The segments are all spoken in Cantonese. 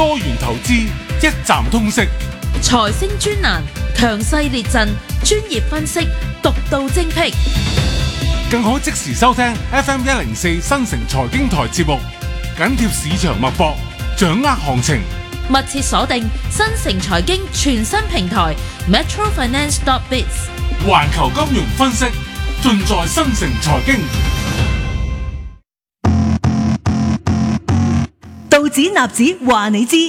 多元投資一站通識， 財星專欄強勢列陣，專業分析，獨到精闢， 更可即時收聽 FM104 新城財經台節目，緊貼市場脈搏，掌握行情。 密切鎖定新城財經全新平台 metrofinance.biz， 環球金融分析盡在新城財經。 道指納指話你知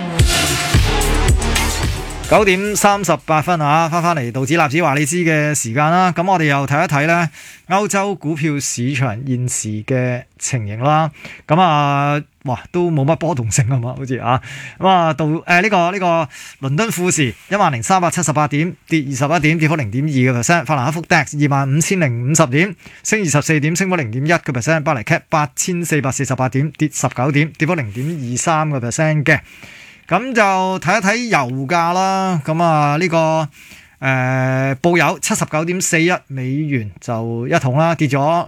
，9點38分啊，翻嚟道指納指話你知嘅時間啦。咁我哋又睇一睇咧歐洲股票市場現時嘅情形啦。咁啊，哇，都冇乜波動性啊嘛，好似啊。咁啊，呢個倫敦富時10,378點，跌21點，跌幅0.2%。法蘭克福 DAX 25,050點，升24點，升幅0.1%。巴黎 CAC 8,448點，跌19點，跌幅0.23%嘅。咁就睇一睇油價啦，咁啊報油79.41美元就一桶啦，跌咗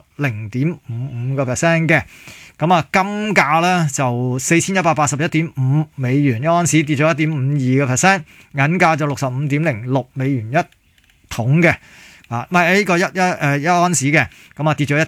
0.55%嘅。咁啊金價咧就4,181.5美元一盎司，跌咗1.52%。銀價就65.06美元一桶嘅，啊唔係呢個一盎司嘅，咁啊跌咗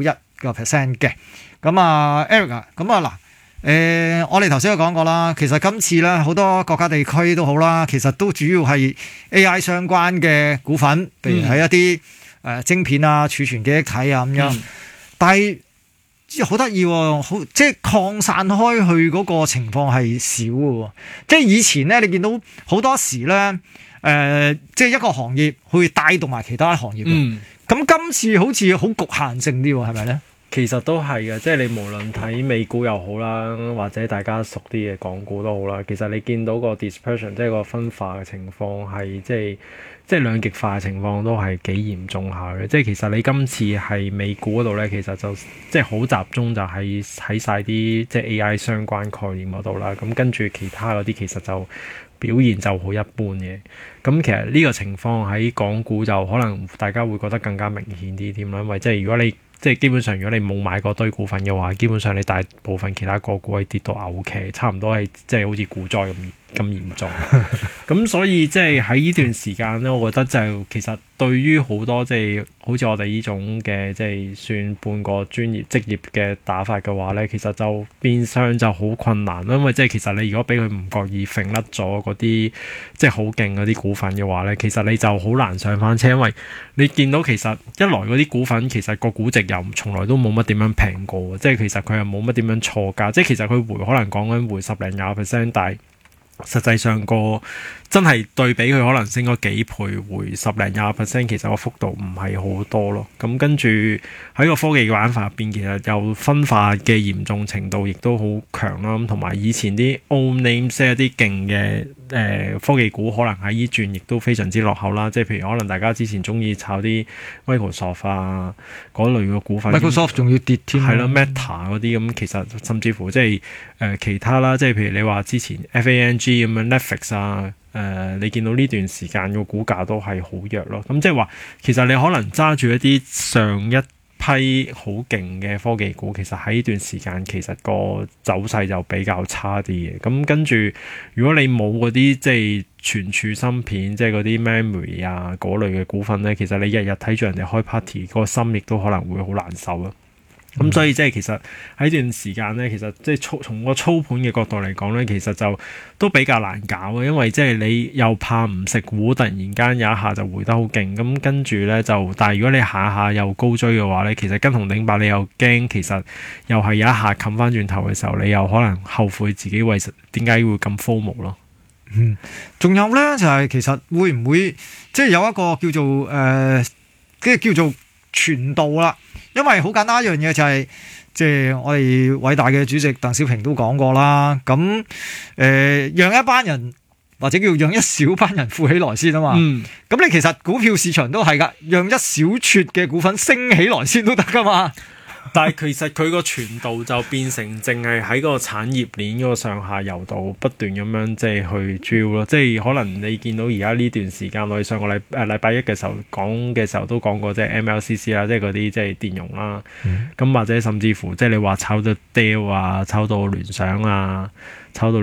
1.91%嘅。咁啊 Eric 啊，咁啊嗱。我哋頭先都講過啦，其實今次咧好多國家地區都好啦，其實都主要係 AI 相關嘅股份，譬如係一啲晶片啊、儲存記憶體啊咁樣。但係好得意喎，好即係擴散開去嗰個情況係少嘅，即係以前咧你見到好多時咧即係一個行業會帶動埋其他行業嘅。咁今次好似好局限性啲喎，係咪咧？ 其實都係嘅，即係你無論睇美股又好啦，或者大家熟啲嘅港股都好啦。其實你見到個 dispersion， 即係個分化嘅情況係即係兩極化嘅情況都係幾嚴重下嘅。即係其實你今次係美股嗰度咧，其實就即係好集中就喺晒啲即係 AI 相關概念嗰度啦。咁跟住其他嗰啲其實就表現就好一般嘅。咁其實呢個情況喺港股就可能大家會覺得更加明顯啲添啦，因為即係如果你即係基本上，如果你冇買過堆股份嘅話，基本上你大部分其他個股係跌到嘔劇，差唔多係即係好似股災咁嚴重。咁所以即係喺呢段時間咧，我覺得就其實對於好多即係好似我哋呢種嘅即係算半個專業職業嘅打法嘅話咧，其實就變相就好困難，因為即係其實你如果俾佢唔覺意揈甩咗嗰啲即係好勁嗰啲股份嘅話咧，其實你就好難上翻車，因為你見到其實一來嗰啲股份其實個估值又從來都冇乜點樣平過，即係其實佢又冇乜點樣錯價，即係其實佢可能講緊回10零20%，但係實際上個真係對比佢可能升咗幾倍，回10零20%，其實個幅度唔係好多咯。咁跟住喺個科技嘅玩法入邊，其實又分化嘅嚴重程度亦都好強啦。咁同埋以前啲 old names 一啲勁嘅科技股，可能喺依轉亦都非常之落後啦。即係譬如可能大家之前中意炒啲 Microsoft 啊嗰類嘅股份 ，Microsoft 仲要跌添， 係啦 Meta 嗰啲咁，其實甚至乎即係其他啦，即係譬如你話之前 FANG 咁樣 Netflix 啊。你見到呢段時間個股價都係好弱咯，咁即係話其實你可能揸住一啲上一批好勁嘅科技股，其實喺呢段時間其實個走勢就比較差啲嘅。咁跟住如果你冇嗰啲即係存儲芯片，即係嗰啲 memory 啊嗰類嘅股份咧，其實你日日睇住人哋開 party，個心亦都可能會好難受咯。咁所以即係其實喺段時間咧，其實即係從個操盤嘅角度嚟講咧，其實就都比較難搞嘅，因為即係你又怕唔食糊，突然間有一下就回得好勁，咁跟住咧就，但係如果你下下又高追嘅話咧，其實跟紅頂白你又驚，其實又係有一下冚翻轉頭嘅時候，你又可能後悔自己為點解會咁 FOMO 咯。 仲有咧就係其實會唔會即係有一個叫做叫做傳導啦，因為好簡單一樣嘢就係、即係我哋偉大嘅主席鄧小平都講過啦。咁讓一班人或者叫讓一小班人富起來先啊嘛。咁你其實股票市場都係噶，讓一小撮嘅股份升起來先都得噶嘛。 但係其實佢個傳導就變成淨係喺個產業鏈嗰個上下游度不斷咁樣即係去 drill 咯，即係可能你見到而家呢段時間，我哋上個禮拜一嘅時候講嘅時候都講過，即係 MLCC 啦，即係嗰啲即係電容啦，咁或者甚至乎即係你話炒到 Dell 啊，炒到聯想啊，炒到